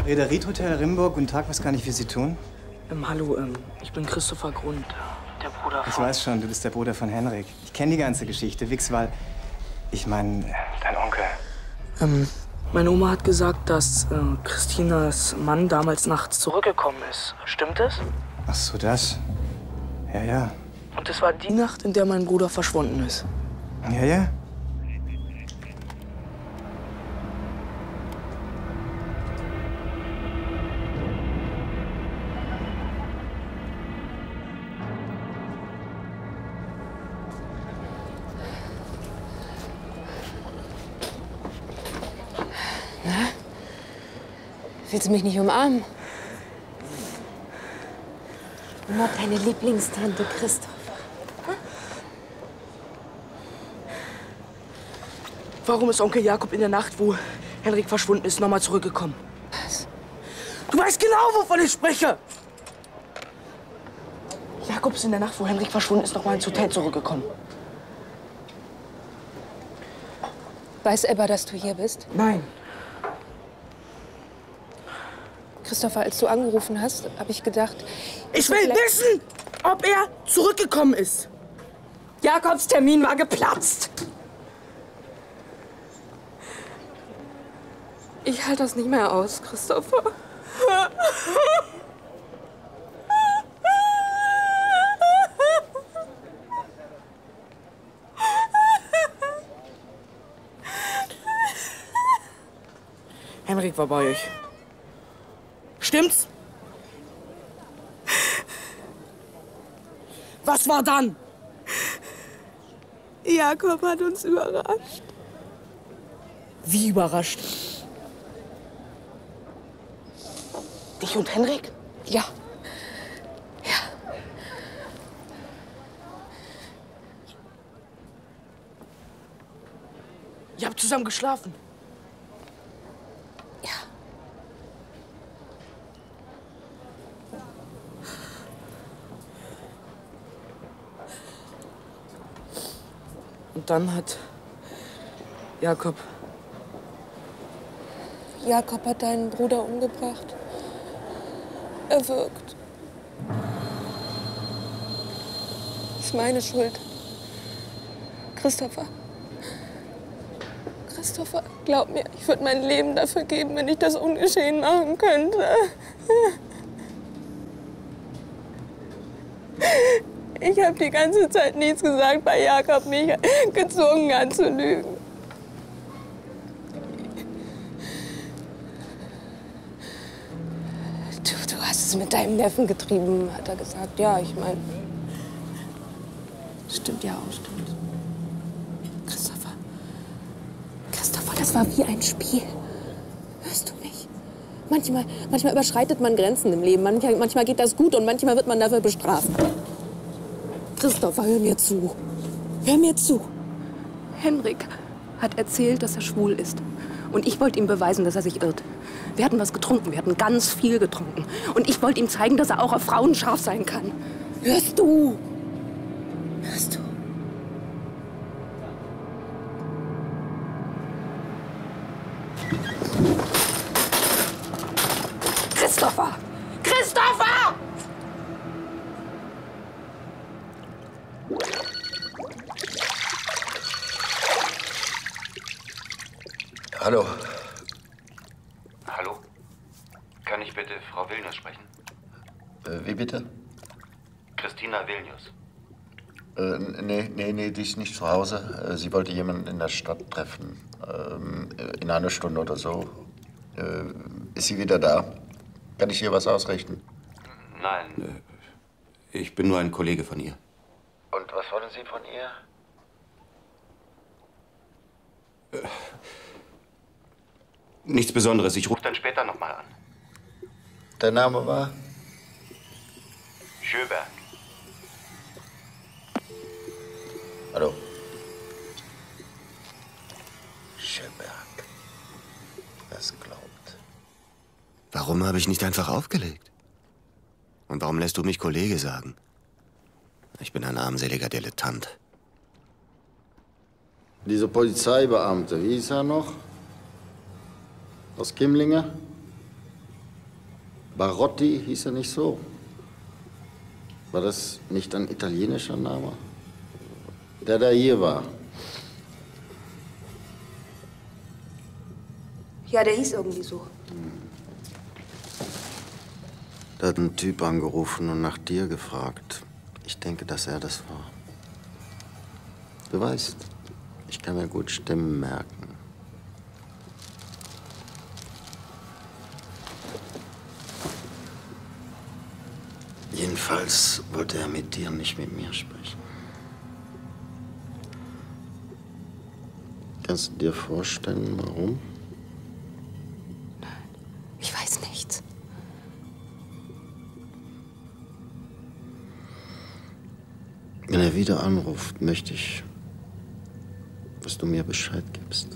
Reederit Hotel Rimburg, guten Tag, was kann ich für Sie tun? Hallo, ich bin Christopher Grund, der Bruder von... Ich weiß schon, du bist der Bruder von Henrik. Ich kenne die ganze Geschichte. Wixwall, ich meine, dein Onkel. Meine Oma hat gesagt, dass Christinas Mann damals nachts zurückgekommen ist. Stimmt es? Ach so, das? Ja, ja. Und es war die Nacht, in der mein Bruder verschwunden ist. Ja, ja. Willst du mich nicht umarmen? Umarm deine Lieblingstante Christopher. Warum ist Onkel Jakob in der Nacht, wo Henrik verschwunden ist, nochmal zurückgekommen? Was? Du weißt genau, wovon ich spreche! Jakob ist in der Nacht, wo Henrik verschwunden ist, nochmal ins Hotel zurückgekommen. Weiß Ebba, dass du hier bist? Nein. Christopher, als du angerufen hast, habe ich gedacht... Ich will wissen, ob er zurückgekommen ist. Jakobs Termin war geplatzt. Ich halte das nicht mehr aus, Christopher. Henrik war bei euch. Stimmt's? Was war dann? Jakob hat uns überrascht. Wie überrascht? Dich und Henrik? Ja. Ihr habt zusammen geschlafen? Ja. Und dann hat Jakob Jakob hat deinen Bruder umgebracht. Erwürgt. Ist meine Schuld. Christopher. Christopher, glaub mir, ich würde mein Leben dafür geben, wenn ich das ungeschehen machen könnte. Ich habe die ganze Zeit nichts gesagt, weil Jakob mich gezwungen hat zu lügen. Du hast es mit deinem Neffen getrieben, hat er gesagt. Ja, ich meine... Stimmt ja auch, stimmt. Christopher, das war wie ein Spiel. Hörst du mich? Manchmal überschreitet man Grenzen im Leben. Manchmal geht das gut und manchmal wird man dafür bestraft. Christopher, hör mir zu. Hör mir zu. Henrik hat erzählt, dass er schwul ist. Und ich wollte ihm beweisen, dass er sich irrt. Wir hatten was getrunken, wir hatten ganz viel getrunken. Und ich wollte ihm zeigen, dass er auch auf Frauen scharf sein kann. Hörst du? Hörst du? Christopher! Christopher! Hallo. Hallo? Kann ich bitte Frau Vilnius sprechen? Wie bitte? Christina Vilnius. Nee, die ist nicht zu Hause. Sie wollte jemanden in der Stadt treffen. In einer Stunde oder so. Ist sie wieder da? Kann ich ihr was ausrichten? Nein. Ich bin nur ein Kollege von ihr. Und was wollen Sie von ihr? Nichts Besonderes. Ich rufe dann später noch mal an. Der Name war? Schöberg. Hallo. Schöberg. Das glaubt. Warum habe ich nicht einfach aufgelegt? Und warum lässt du mich Kollege sagen? Ich bin ein armseliger Dilettant. Dieser Polizeibeamte, wie hieß er noch? Aus Kimlinge? Barotti hieß er nicht so. War das nicht ein italienischer Name? Der da hier war. Ja, der hieß irgendwie so. Da hat ein Typ angerufen und nach dir gefragt. Ich denke, dass er das war. Du weißt, ich kann mir gut Stimmen merken. Jedenfalls wollte er mit dir, nicht mit mir sprechen. Kannst du dir vorstellen, warum? Ich weiß nichts. Wenn er wieder anruft, möchte ich, dass du mir Bescheid gibst.